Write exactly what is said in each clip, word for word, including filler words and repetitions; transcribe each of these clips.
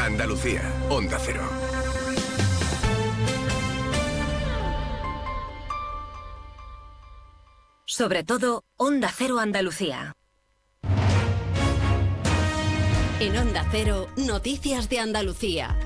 Andalucía, Onda Cero. Sobre todo, Onda Cero Andalucía. En Onda Cero, noticias de Andalucía.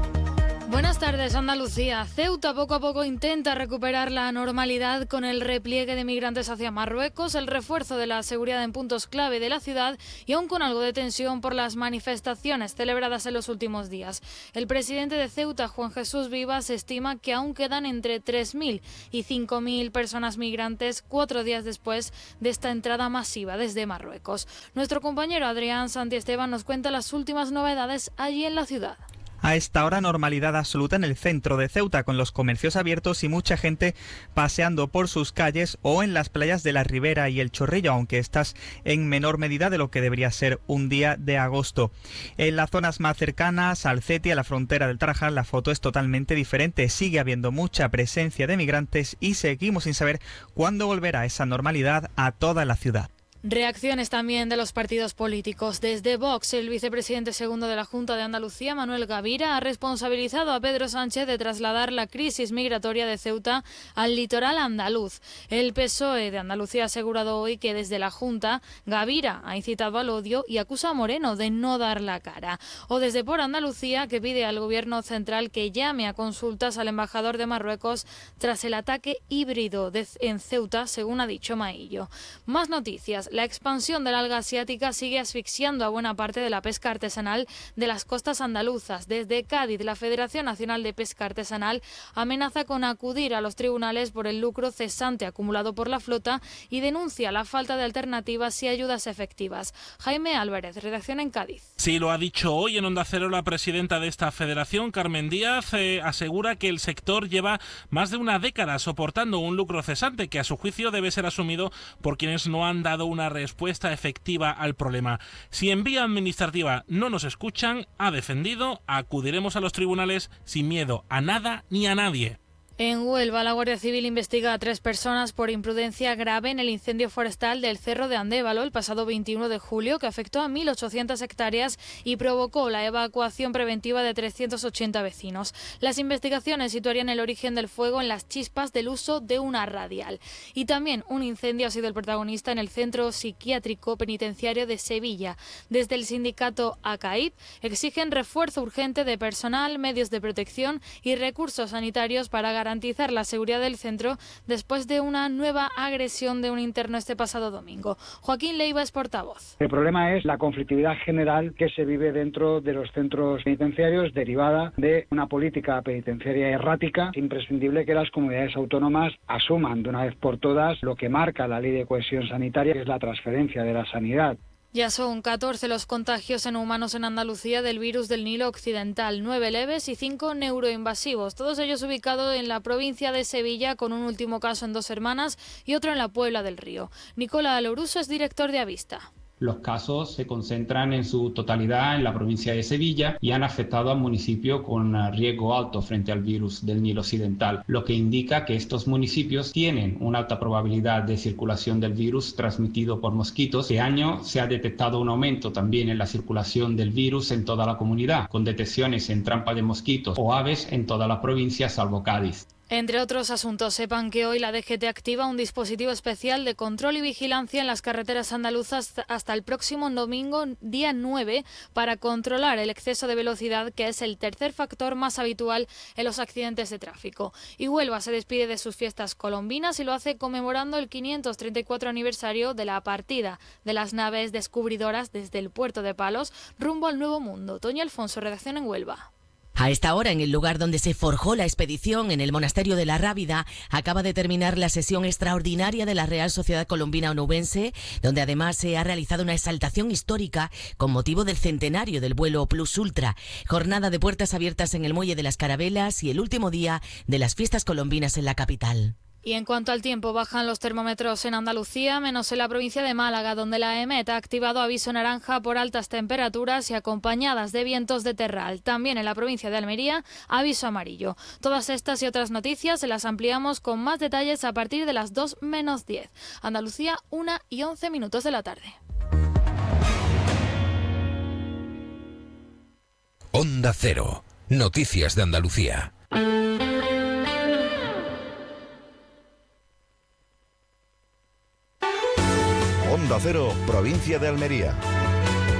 Buenas tardes, Andalucía. Ceuta poco a poco intenta recuperar la normalidad con el repliegue de migrantes hacia Marruecos, el refuerzo de la seguridad en puntos clave de la ciudad y aún con algo de tensión por las manifestaciones celebradas en los últimos días. El presidente de Ceuta, Juan Jesús Vivas, estima que aún quedan entre tres mil y cinco mil personas migrantes cuatro días después de esta entrada masiva desde Marruecos. Nuestro compañero Adrián Santiesteban nos cuenta las últimas novedades allí en la ciudad. A esta hora, normalidad absoluta en el centro de Ceuta, con los comercios abiertos y mucha gente paseando por sus calles o en las playas de la Ribera y el Chorrillo, aunque estas en menor medida de lo que debería ser un día de agosto. En las zonas más cercanas al Ceti, a la frontera del Tarajal, la foto es totalmente diferente. Sigue habiendo mucha presencia de migrantes y seguimos sin saber cuándo volverá esa normalidad a toda la ciudad. Reacciones también de los partidos políticos. Desde Vox, el vicepresidente segundo de la Junta de Andalucía, Manuel Gavira, ha responsabilizado a Pedro Sánchez de trasladar la crisis migratoria de Ceuta al litoral andaluz. El P S O E de Andalucía ha asegurado hoy que desde la Junta, Gavira ha incitado al odio y acusa a Moreno de no dar la cara. O desde Por Andalucía, que pide al gobierno central que llame a consultas al embajador de Marruecos tras el ataque híbrido de, en Ceuta, según ha dicho Maillo. Más noticias. La expansión del alga asiática sigue asfixiando a buena parte de la pesca artesanal de las costas andaluzas. Desde Cádiz, la Federación Nacional de Pesca Artesanal amenaza con acudir a los tribunales por el lucro cesante acumulado por la flota y denuncia la falta de alternativas y ayudas efectivas. Jaime Álvarez, redacción en Cádiz. Sí, lo ha dicho hoy en Onda Cero la presidenta de esta federación, Carmen Díaz, eh, asegura que el sector lleva más de una década soportando un lucro cesante que a su juicio debe ser asumido por quienes no han dado una respuesta efectiva al problema. Si en vía administrativa no nos escuchan, ha defendido, acudiremos a los tribunales sin miedo a nada ni a nadie. En Huelva, la Guardia Civil investiga a tres personas por imprudencia grave en el incendio forestal del Cerro de Andévalo el pasado veintiuno de julio, que afectó a mil ochocientas hectáreas y provocó la evacuación preventiva de trescientos ochenta vecinos. Las investigaciones situarían el origen del fuego en las chispas del uso de una radial. Y también un incendio ha sido el protagonista en el Centro Psiquiátrico Penitenciario de Sevilla. Desde el sindicato A C A I P exigen refuerzo urgente de personal, medios de protección y recursos sanitarios para garantizar garantizar la seguridad del centro después de una nueva agresión de un interno este pasado domingo. Joaquín Leiva es portavoz. El problema es la conflictividad general que se vive dentro de los centros penitenciarios derivada de una política penitenciaria errática. Es imprescindible que las comunidades autónomas asuman de una vez por todas lo que marca la ley de cohesión sanitaria, que es la transferencia de la sanidad. Ya son catorce los contagios en humanos en Andalucía del virus del Nilo Occidental, nueve leves y cinco neuroinvasivos, todos ellos ubicados en la provincia de Sevilla, con un último caso en Dos Hermanas y otro en la Puebla del Río. Nicola Aloruso es director de Avista. Los casos se concentran en su totalidad en la provincia de Sevilla y han afectado a municipios con riesgo alto frente al virus del Nilo Occidental, lo que indica que estos municipios tienen una alta probabilidad de circulación del virus transmitido por mosquitos. Este año se ha detectado un aumento también en la circulación del virus en toda la comunidad, con detecciones en trampa de mosquitos o aves en toda la provincia salvo Cádiz. Entre otros asuntos, sepan que hoy la D G T activa un dispositivo especial de control y vigilancia en las carreteras andaluzas hasta el próximo domingo, día nueve, para controlar el exceso de velocidad, que es el tercer factor más habitual en los accidentes de tráfico. Y Huelva se despide de sus fiestas colombinas y lo hace conmemorando el quinientos treinta y cuatro aniversario de la partida de las naves descubridoras desde el puerto de Palos rumbo al Nuevo Mundo. Toño Alfonso, redacción en Huelva. A esta hora, en el lugar donde se forjó la expedición, en el monasterio de la Rábida, acaba de terminar la sesión extraordinaria de la Real Sociedad Colombina Onubense, donde además se ha realizado una exaltación histórica con motivo del centenario del vuelo Plus Ultra, jornada de puertas abiertas en el Muelle de las Carabelas y el último día de las fiestas colombinas en la capital. Y en cuanto al tiempo, bajan los termómetros en Andalucía, menos en la provincia de Málaga, donde la EMET ha activado aviso naranja por altas temperaturas y acompañadas de vientos de terral. También en la provincia de Almería, aviso amarillo. Todas estas y otras noticias se las ampliamos con más detalles a partir de las dos menos diez. Andalucía, una y once minutos de la tarde. Onda Cero. Noticias de Andalucía. Onda Cero, provincia de Almería.